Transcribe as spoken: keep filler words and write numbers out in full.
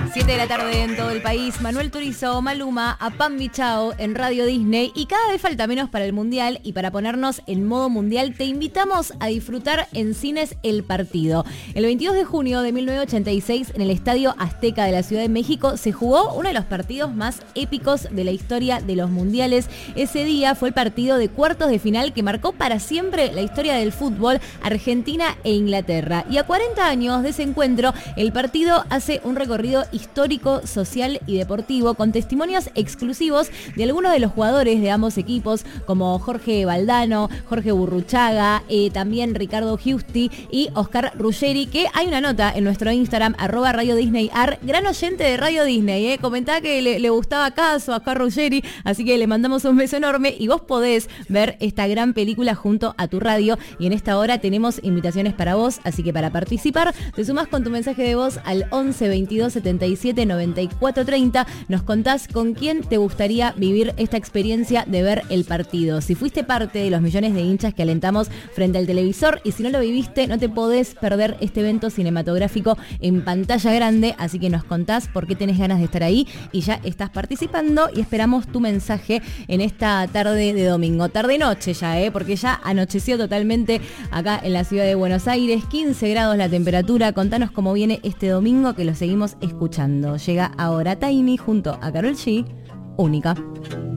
siete de la tarde en todo el país. Manuel Turizo, Maluma, a Pambi Chao en Radio Disney. Y cada vez falta menos para el Mundial. Y para ponernos en modo mundial, te invitamos a disfrutar en cines El Partido. El veintidós de junio de mil novecientos ochenta y seis, en el Estadio Azteca de la Ciudad de México, se jugó uno de los partidos más épicos de la historia de los mundiales. Ese día fue el partido de cuartos de final que marcó para siempre la historia del fútbol, Argentina e Inglaterra. Y a cuarenta años de ese encuentro, el partido hace un recorrido histórico, social y deportivo con testimonios exclusivos de algunos de los jugadores de ambos equipos, como Jorge Valdano, Jorge Burruchaga, eh, también Ricardo Giusti y Oscar Ruggeri, que hay una nota en nuestro Instagram, arroba Radio Disney Ar, gran oyente de Radio Disney, eh, comentaba que le, le gustaba Caso a Oscar Ruggeri, así que le mandamos un beso enorme y vos podés ver esta gran película junto a tu radio. Y en esta hora tenemos invitaciones para vos, así que para participar te sumás con tu mensaje de voz al once veintidós setenta y siete noventa y cuatro treinta. Nos contás con quién te gustaría vivir esta experiencia de ver el partido. Si fuiste parte de los millones de hinchas que alentamos frente al televisor y si no lo viviste, no te podés perder este evento cinematográfico en pantalla grande, así que nos contás por qué tenés ganas de estar ahí y ya estás participando y esperamos tu mensaje en esta tarde de domingo. Tarde-noche ya, ¿eh? Porque ya anocheció totalmente acá en la ciudad de Buenos Aires, quince grados la temperatura. Contanos cómo viene este domingo que lo seguimos escuchando. Llega ahora Tiny junto a Karol G, Única.